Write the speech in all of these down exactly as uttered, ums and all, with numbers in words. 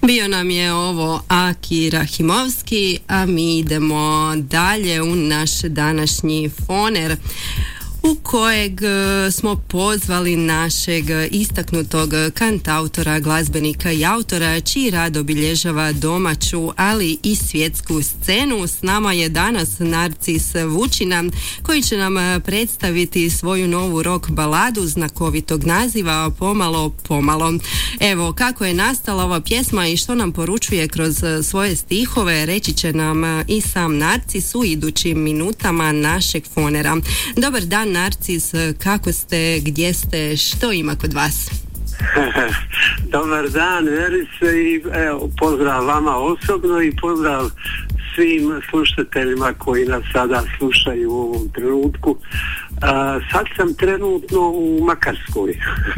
Bio nam je ovo Aki Rahimovski, a mi idemo dalje u naš današnji foner u kojeg smo pozvali našeg istaknutog kantautora, glazbenika i autora čiji rad obilježava domaću, ali i svjetsku scenu. S nama je danas Narcis Vučina koji će nam predstaviti svoju novu rock baladu znakovitog naziva Pomalo, pomalo. Evo, kako je nastala ova pjesma i što nam poručuje kroz svoje stihove, reći će nam i sam Narcis u idućim minutama našeg fonera. Dobar dan, Narcis, kako ste, gdje ste, što ima kod vas? Dobar dan, Verice, i evo, pozdrav vama osobno i pozdrav svim slušateljima koji nas sada slušaju u ovom trenutku. A, sad sam trenutno u Makarskoj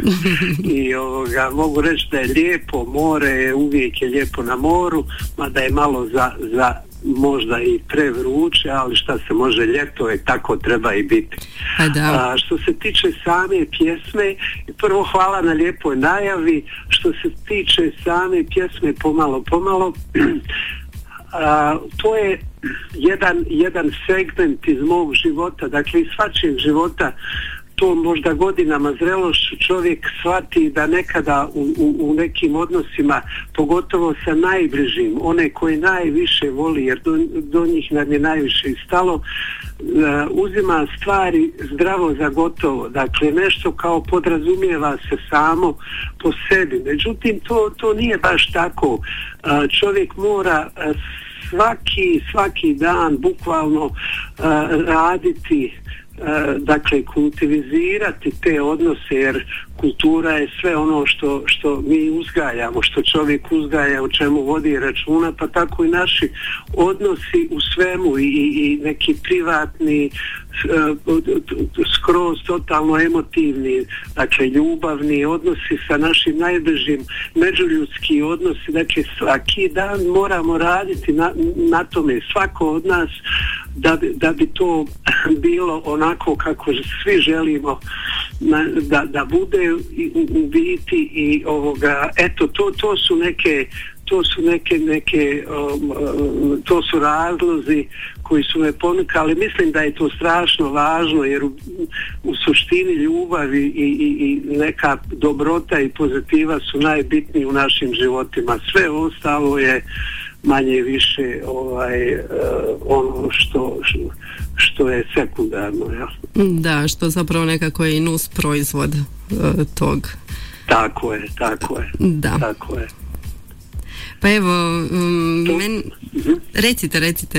i ovoga, mogu reći da je lijepo, more uvijek je lijepo na moru, mada je malo za, za možda i prevruće, ali šta se može, ljeto je, tako treba i biti. A, što se tiče same pjesme, prvo hvala na lijepoj najavi. Što se tiče same pjesme Pomalo, pomalo, a, to je jedan, jedan segment iz mog života, dakle iz svačijeg života. To možda godinama zrelošću čovjek shvati da nekada u, u, u nekim odnosima, pogotovo sa najbližim, one koje najviše voli, jer do, do njih nam je najviše i stalo, uh, uzima stvari zdravo za gotovo. Dakle, nešto kao podrazumijeva se samo po sebi. Međutim, to, to nije baš tako. Uh, čovjek mora uh, svaki, svaki dan bukvalno uh, raditi, dakle kultivizirati te odnose, jer kultura je sve ono što, što mi uzgajamo, što čovjek uzgaja, o čemu vodi računa, pa tako i naši odnosi u svemu, i, i neki privatni, skroz totalno emotivni, dakle ljubavni odnosi sa našim najbližim, međuljudski odnosi. Dakle, svaki dan moramo raditi na, na tome, svako od nas, da bi, da bi to bilo onako kako svi želimo da, da bude u, u biti. I ovoga, eto, to, to su neke to su neke, neke um, to su razlozi koji su me ponukali. Mislim da je to strašno važno, jer u, u suštini ljubav i, i, i neka dobrota i pozitiva su najbitniji u našim životima. Sve ostalo je manje više ovaj, uh, ono što, što je sekundarno. Ja. Da, što zapravo nekako je i nus proizvod uh, tog. Tako je, tako je. Da. Tako je. Pa evo, um, men... recite, recite.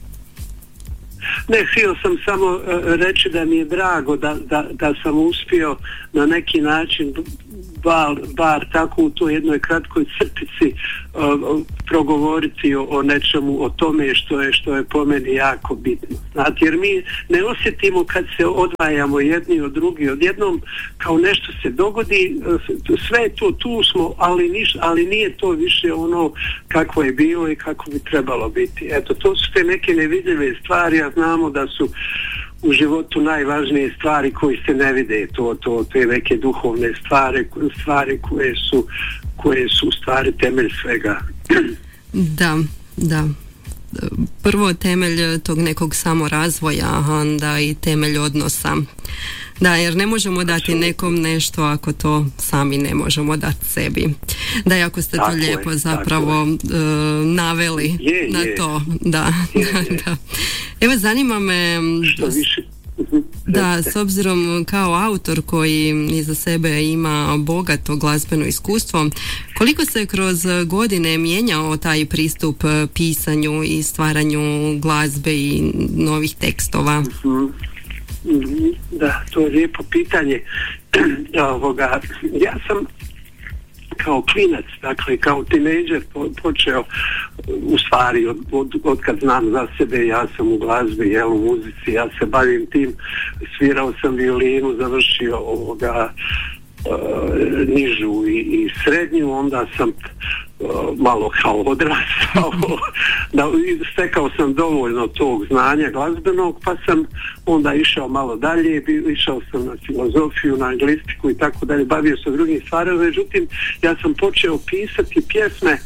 Ne, htio sam samo uh, reći da mi je drago da, da, da sam uspio na neki način bar, bar tako u toj jednoj kratkoj crtici uh, progovoriti o, o nečemu, o tome što je, što je po meni jako bitno. Znate, jer mi ne osjetimo kad se odvajamo jedni od drugi, odjednom kao nešto se dogodi, sve je to, tu smo, ali, niš, ali nije to više ono kako je bilo i kako bi trebalo biti. Eto, to su te neke nevidljive stvari, a znamo da su u životu najvažnije stvari koji se ne vide, to, to, to je neke duhovne stvari, stvari koje su, koje su stvari temelj svega. Da, da. Prvo temelj tog nekog samorazvoja, a onda i temelj odnosa. Da, jer ne možemo dati nekom nešto ako to sami ne možemo dati sebi. Da, jako ste to tako lijepo je, zapravo uh, naveli je, na je. to. Da, je, da, je. da. Evo, zanima me što više. Da, s obzirom kao autor koji iza sebe ima bogato glazbeno iskustvo, koliko se kroz godine mijenjao taj pristup pisanju i stvaranju glazbe i novih tekstova? Mm-hmm. Da, to je lijepo pitanje. Ovoga, ja sam kao klinac, dakle kao tinejdžer počeo, u stvari od, od, od kad znam za sebe, ja sam u glazbi, jel, u muzici, ja se bavim tim, svirao sam violinu, završio ovoga uh, nižu i, i srednju, onda sam uh, malo kao odrastao, da, stekao sam dovoljno tog znanja glazbenog, pa sam onda išao malo dalje, išao sam na filozofiju, na anglistiku i tako dalje, bavio se drugim stvarima. Međutim, ja sam počeo pisati pjesme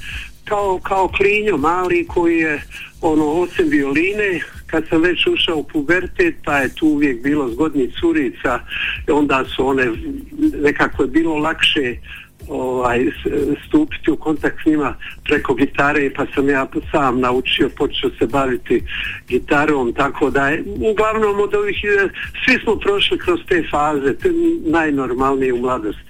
kao, kao klinjo mali koji je ono osim violine, kad sam već ušao u pubertet, pa je tu uvijek bilo zgodnih curica, onda su one, nekako je bilo lakše ovaj, stupiti u kontakt s njima preko gitare, pa sam ja sam naučio, počeo se baviti gitarom, tako da je, uglavnom od ovih, svi smo prošli kroz te faze, te najnormalnije u mladosti.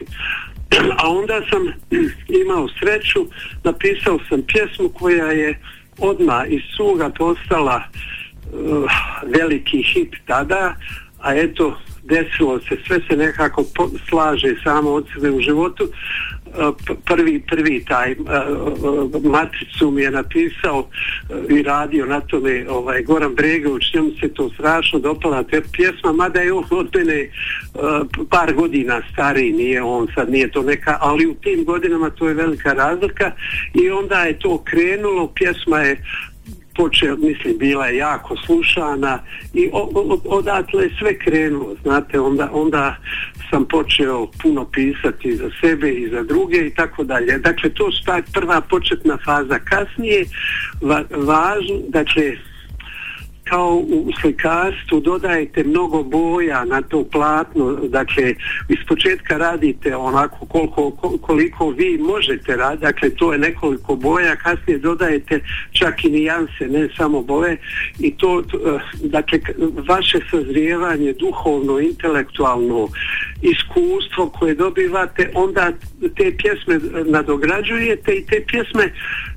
A onda sam imao sreću, napisao sam pjesmu koja je odmah iz cuga postala uh, veliki hit tada, a eto, desilo se, sve se nekako po, slaže samo od sebe u životu. Uh, prvi, prvi taj uh, uh, matricu mi je napisao uh, i radio na tome ovaj, Goran Bregović, njemu se to strašno dopala te pjesma, mada je on od mene uh, par godina stariji, nije on sad, nije to neka, ali u tim godinama to je velika razlika i onda je to krenulo, pjesma je počeo, mislim, bila je jako slušana i odatle je sve krenulo, znate, onda, onda sam počeo puno pisati za sebe i za druge i tako dalje. Dakle, to su ta prva početna faza. Kasnije, va, važno, dakle, kao u slikarstvu dodajete mnogo boja na to platno, dakle iz početka radite onako koliko, koliko vi možete raditi, dakle to je nekoliko boja, kasnije dodajete čak i nijanse, ne samo boje i to, dakle vaše sazrijevanje duhovno, intelektualno iskustvo koje dobivate, onda te pjesme nadograđujete i te pjesme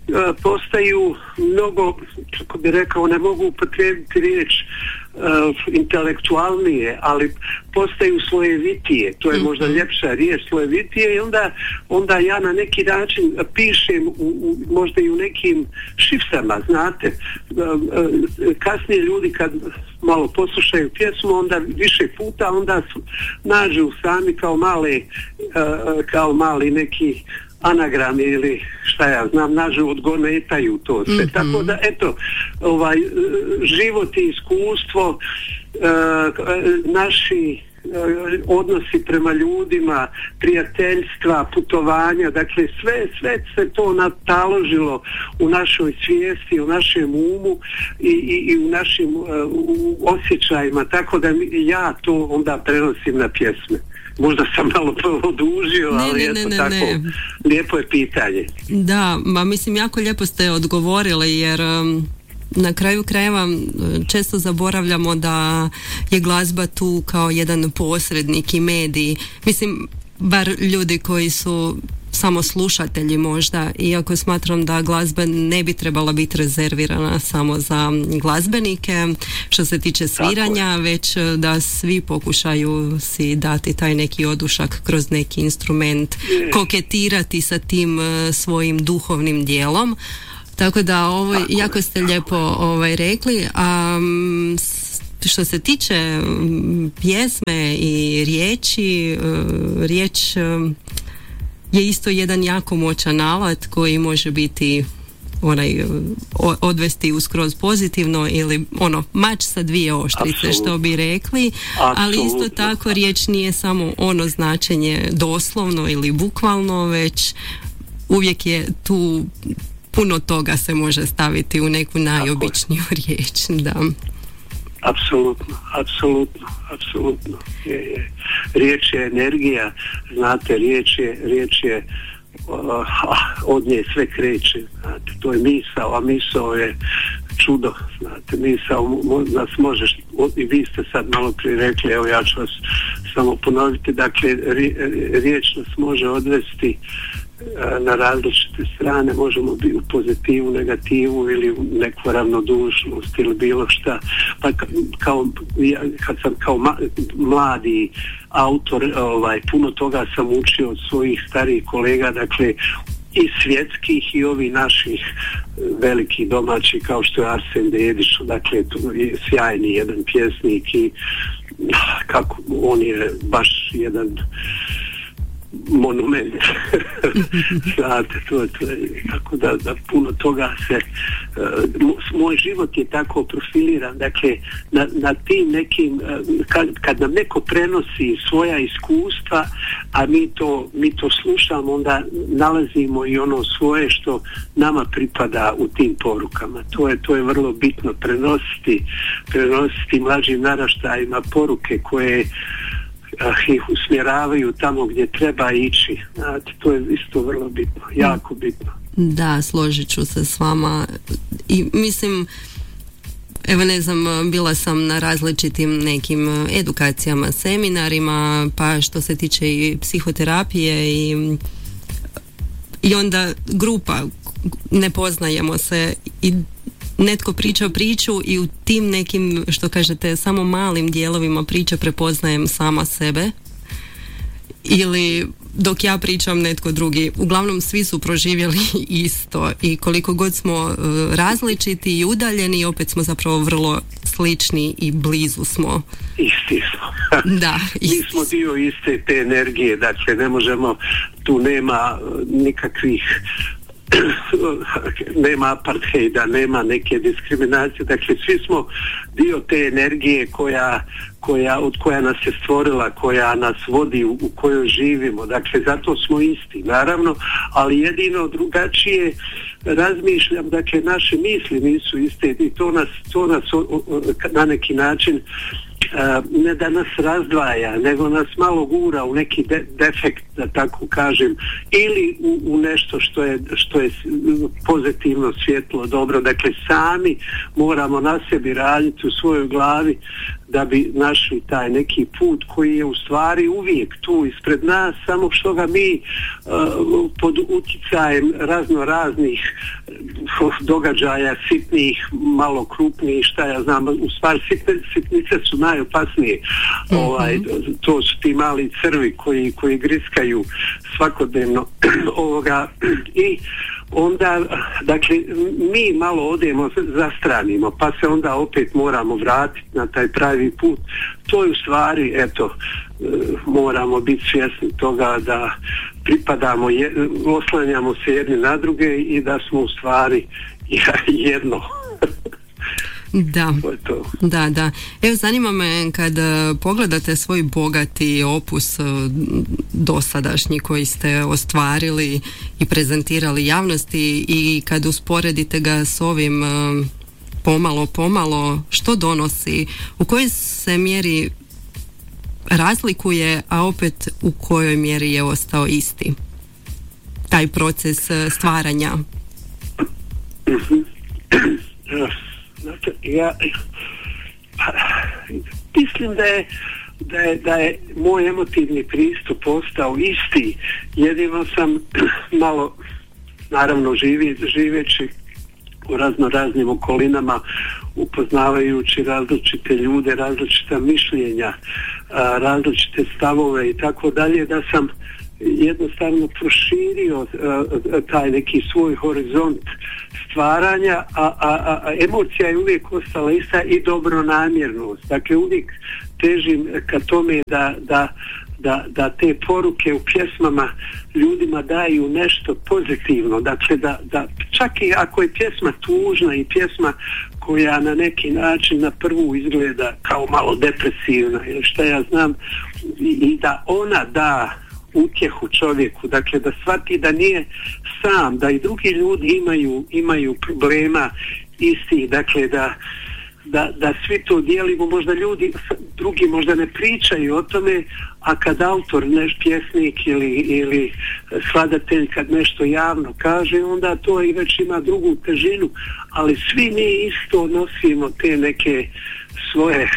postaju mnogo, kako bi rekao, ne mogu upotrijebiti riječ uh, intelektualnije, ali postaju slojevitije, to je možda ljepša riječ, slojevitije i onda, onda ja na neki način pišem u, u, možda i u nekim šiframa, znate, uh, uh, kasnije ljudi kad malo poslušaju pjesmu, onda više puta, onda su, nađu sami kao male, uh, kao mali neki anagrami ili šta ja znam, nažu odgonetaju to sve. Mm-hmm. Tako da, eto, ovaj, život i iskustvo, uh, naši uh, odnosi prema ljudima, prijateljstva, putovanja, dakle sve, sve se to nataložilo u našoj svijesti, u našem umu i, i, i u našim uh, u osjećajima, tako da ja to onda prenosim na pjesme. Možda sam malo odužio, ne, ali ne, eto ne, tako, ne. Lijepo je pitanje. Da, ma mislim jako lijepo ste odgovorili jer um, na kraju krajeva često zaboravljamo da je glazba tu kao jedan posrednik i medij. Mislim, bar ljudi koji su samo slušatelji možda, iako smatram da glazba ne bi trebala biti rezervirana samo za glazbenike što se tiče sviranja, već da svi pokušaju si dati taj neki odušak kroz neki instrument, je. koketirati sa tim svojim duhovnim dijelom. Tako da ovo tako jako je. ste lijepo ovaj, rekli. A što se tiče pjesme i riječi, riječ je isto jedan jako moćan alat koji može biti onaj odvesti uskroz pozitivno ili ono mač sa dvije oštrice. Absolutno. Što bi rekli. Absolutno. Ali isto tako riječ nije samo ono značenje doslovno ili bukvalno, već uvijek je tu puno toga se može staviti u neku najobičniju riječ. Da. Apsolutno, apsolutno, apsolutno. Je, je. Riječ je energija, znate, riječ je, riječ je uh, od nje sve kreće, znate, to je misao, a misao je čudo, znate, misao nas možeš, i vi ste sad malo prije rekli, evo ja ću vas samo ponoviti, dakle, riječ nas može odvesti na različite strane, možemo biti u pozitivu, negativu ili u neku ravnodušnost ili bilo šta. Pa kao, ja, kad sam kao ma, mladi autor, ovaj, puno toga sam učio od svojih starijih kolega, dakle i svjetskih i ovi naših velikih domaćih kao što je Arsen Dedić, dakle tu je sjajni jedan pjesnik i kako on je baš jedan monument. Znate, to, to je tako da, da puno toga se uh, moj život je tako profiliran, dakle na, na tim nekim uh, kad, kad nam neko prenosi svoja iskustva, a mi to, mi to slušamo, onda nalazimo i ono svoje što nama pripada u tim porukama. To je, to je vrlo bitno, prenositi prenositi mlađim naraštajima poruke koje ih usmjeravaju tamo gdje treba ići. Znate, to je isto vrlo bitno, jako bitno. Da, složit ću se s vama i mislim, evo ne znam, bila sam na različitim nekim edukacijama, seminarima, pa što se tiče i psihoterapije i, i onda grupa, ne poznajemo se i netko priča priču i u tim nekim, što kažete, samo malim dijelovima priče prepoznajem sama sebe, ili dok ja pričam netko drugi. Uglavnom svi su proživjeli isto i koliko god smo uh, različiti i udaljeni, opet smo zapravo vrlo slični i blizu smo. Isti smo. Da, isti. Mi smo dio iste te energije, dakle ne možemo, tu nema nikakvih nema apartheida, nema neke diskriminacije, dakle svi smo dio te energije koja, koja, od koja nas je stvorila, koja nas vodi, u, u kojoj živimo, dakle zato smo isti, naravno, ali jedino drugačije razmišljam, dakle naše misli nisu iste i to nas, to nas o, o, na neki način Uh, ne da nas razdvaja, nego nas malo gura u neki de- defekt, da tako kažem, ili u, u nešto što je, što je pozitivno, svjetlo, dobro. Dakle, sami moramo na sebi raditi u svojoj glavi da bi našli taj neki put koji je u stvari uvijek tu ispred nas, samo što ga mi uh, pod utjecajem razno raznih uh, događaja, sitnih, malo krupnijih, šta ja znam, u stvari sitne, sitnice su najopasnije. Mm-hmm. Ovaj, to su ti mali crvi koji, koji griskaju svakodnevno ovoga i onda, dakle, mi malo odemo, zastranimo, pa se onda opet moramo vratiti na taj pravi put. To je u stvari, eto, moramo biti svjesni toga da pripadamo, je, oslanjamo se jedni na druge i da smo u stvari jedno. Da, da, da. Evo, zanima me kad pogledate svoj bogati opus dosadašnji koji ste ostvarili i prezentirali javnosti i kad usporedite ga s ovim pomalo, pomalo, što donosi, u kojoj se mjeri razlikuje, a opet u kojoj mjeri je ostao isti taj proces stvaranja? Znači, ja mislim da je, da je, da je moj emotivni pristup ostao isti, jedino sam malo, naravno živi, živeći u razno raznim okolinama, upoznavajući različite ljude, različita mišljenja, različite stavove i tako dalje, da sam jednostavno proširio uh, taj neki svoj horizont stvaranja, a, a, a emocija je uvijek ostala ista i dobronamjernost. Dakle, uvijek težim ka tome da, da, da, da te poruke u pjesmama ljudima daju nešto pozitivno. Dakle, da, da čak i ako je pjesma tužna i pjesma koja na neki način na prvu izgleda kao malo depresivna ili šta ja znam, i, i da ona da utjehu čovjeku, dakle da shvati da nije sam, da i drugi ljudi imaju, imaju problema isti, dakle da, da, da svi to dijelimo, možda ljudi drugi možda ne pričaju o tome, a kad autor, neš pjesnik ili, ili skladatelj kad nešto javno kaže, onda to i već ima drugu težinu, ali svi mi isto nosimo te neke svoje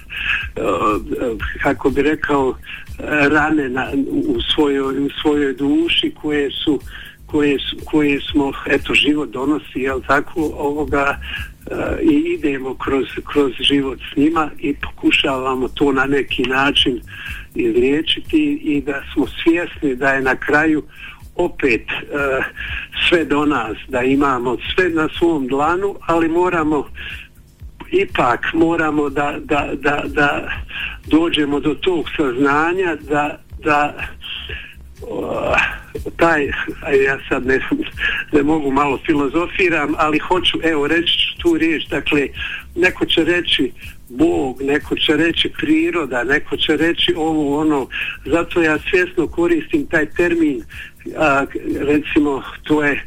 kako bi rekao rane na, u, svojoj, u svojoj duši koje su koje, su, koje smo, eto, život donosi, jel tako, ovoga uh, i idemo kroz, kroz život s njima i pokušavamo to na neki način izliječiti i da smo svjesni da je na kraju opet uh, sve do nas, da imamo sve na svom dlanu, ali moramo ipak moramo da, da, da, da dođemo do tog saznanja da, da taj, ja sad ne, ne mogu, malo filozofiram, ali hoću, evo, reći tu riječ, dakle, neko će reći Bog, neko će reći priroda, neko će reći ovo, ono, zato ja svjesno koristim taj termin, a, recimo, to je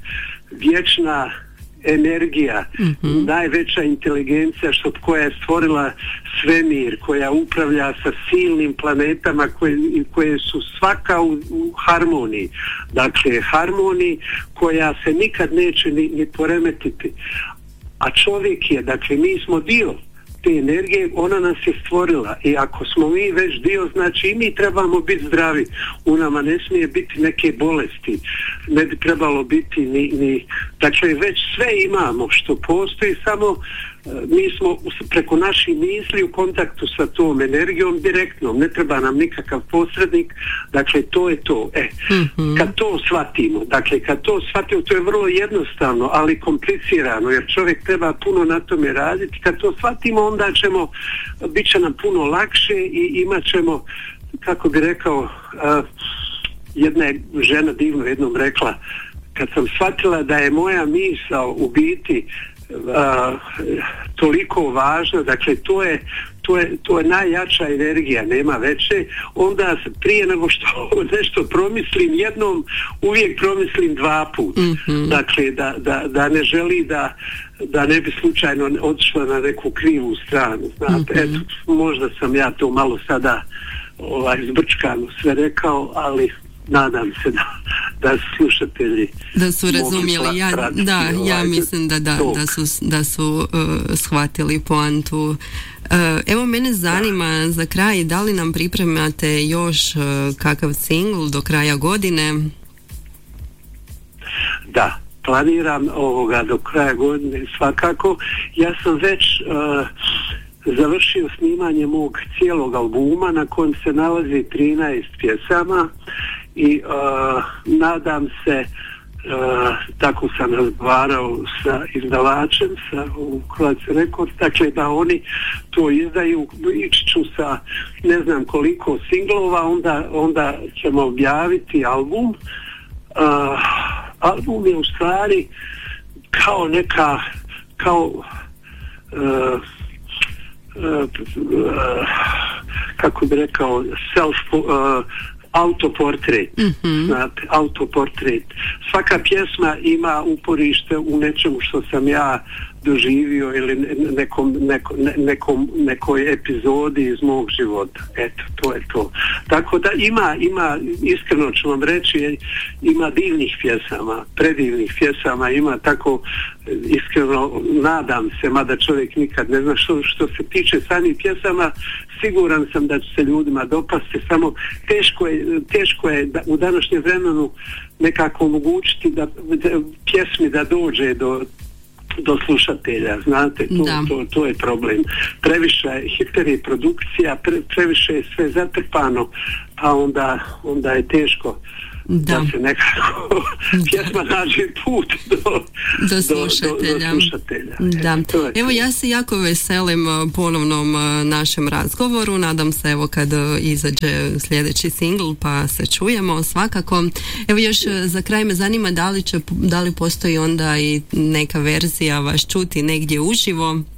vječna energija, mm-hmm. najveća inteligencija što, koja je stvorila svemir, koja upravlja sa silnim planetama koje, koje su svaka u, u harmoniji. Dakle, harmoniji koja se nikad neće ni, ni poremetiti. A čovjek je, dakle, mi smo dio te energije, ona nas je stvorila i ako smo mi već dio, znači i mi trebamo biti zdravi. U nama ne smije biti neke bolesti, ne bi trebalo biti ni, ni dakle već sve imamo što postoji, samo mi smo preko naših misli u kontaktu sa tom energijom direktnom, ne treba nam nikakav posrednik, dakle to je to. E, mm-hmm. Kad to shvatimo, dakle kad to shvatimo, to je vrlo jednostavno, ali komplicirano, jer čovjek treba puno na tome raditi. Kad to shvatimo, onda ćemo, bit će nam puno lakše i imat ćemo, kako bi rekao, uh, jedna je žena divno jednom rekla, kad sam shvatila da je moja misao u biti Uh, toliko važno, dakle to je, to je to je najjača energija, nema veće, onda prije nego što nešto promislim jednom, uvijek promislim dva put. Mm-hmm. Dakle da, da, da ne želi da, da ne bi slučajno otišla na neku krivu stranu, znate. Mm-hmm. Eto, možda sam ja to malo sada ovaj, zbrčkano sve rekao, ali nadam se da, da slušatelji da su razumjeli. Ja, da, ovaj, ja mislim da, da, da su, da su uh, shvatili poantu. Uh, evo, mene zanima da. Za kraj, da li nam pripremate još uh, kakav singl do kraja godine? Da, planiram ovoga do kraja godine svakako. Ja sam već uh, završio snimanje mog cijelog albuma na kojem se nalazi trinaest pjesama i uh, nadam se, uh, tako sam razgovarao sa izdavačem, sa Croatia Records, dakle da oni to izdaju, ići ću sa ne znam koliko singlova, onda, onda ćemo objaviti album. Uh, album je u stvari kao neka, kao uh, uh, uh, kako bi rekao, self uh, autoportret, mm-hmm. znate, autoportret. Svaka pjesma ima uporište u nečemu što sam ja doživio ili nekom, neko, ne, nekom, nekoj epizodi iz mog života. Eto, to je to. Tako da ima, ima, iskreno ću vam reći, ima divnih pjesama, predivnih pjesama, ima tako, iskreno nadam se, mada čovjek nikad ne zna, što, što se tiče samih pjesama, siguran sam da će se ljudima dopasti, samo teško je, teško je da, u današnjem vremenu nekako omogućiti da, da pjesmi da dođe do do slušatelja, znate, to, to, to je problem. Previše je hiperprodukcija, pre, previše je sve zatrpano, pa onda, onda je teško da, da se nekako pjesma nađe put do, do slušatelja. Do, do, do slušatelja. Da. E, evo, ja se jako veselim ponovnom našem razgovoru, nadam se evo kad izađe sljedeći singl pa se čujemo svakako. Evo, još za kraj me zanima da li, će, da li postoji onda i neka verzija vas čuti negdje uživo? Uh,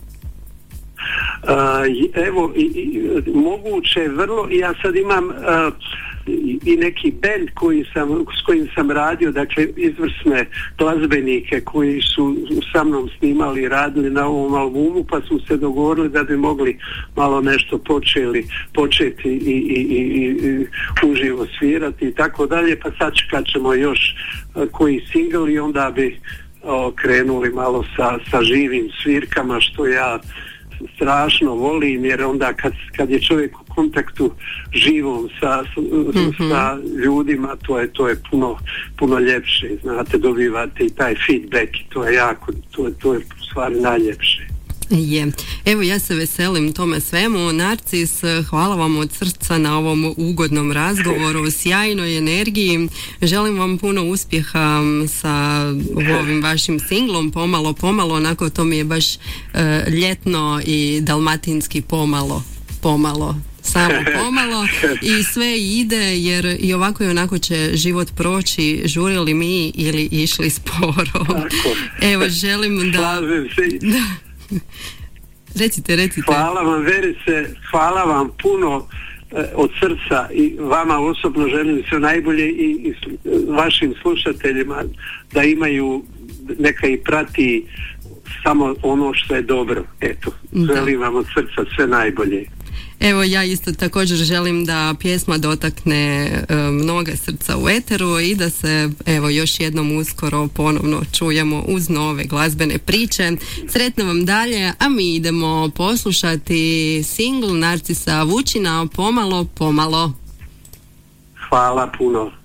evo, i, i, moguće vrlo, ja sad imam uh, i neki band koji sam, s kojim sam radio, dakle izvrsne glazbenike koji su sa mnom snimali i radili na ovom albumu, pa su se dogovorili da bi mogli malo nešto počeli, početi i, i, i, i uživo svirati i tako dalje, pa sad kad ćemo još koji singl i onda bi o, krenuli malo sa, sa živim svirkama, što ja strašno volim, jer onda kad, kad je čovjek u kontaktu živom sa, mm-hmm. sa ljudima, to je, to je puno, puno ljepše, znate, dobivate i taj feedback i to je jako, to je, to je u stvari najljepše. Je. Evo, ja se veselim tome svemu. Narcis, hvala vam od srca na ovom ugodnom razgovoru, sjajnoj energiji. Želim vam puno uspjeha sa ovim vašim singlom, pomalo, pomalo, onako to mi je baš uh, ljetno i dalmatinski pomalo, pomalo. samo pomalo i sve ide, jer i ovako i onako će život proći, žurili mi ili išli sporo. Tako. Evo, želim da... Slažem se. Da. Recite, recite. Hvala vam, Verice, hvala vam puno eh, od srca i vama osobno želim sve najbolje i, i vašim slušateljima da imaju, neka i prati samo ono što je dobro. Eto, da. Želim vam od srca sve najbolje. Evo, ja isto također želim da pjesma dotakne e, mnoga srca u eteru i da se evo još jednom uskoro ponovno čujemo uz nove glazbene priče. Sretno vam dalje, a mi idemo poslušati singl Narcisa Vučina Pomalo, pomalo. Hvala puno.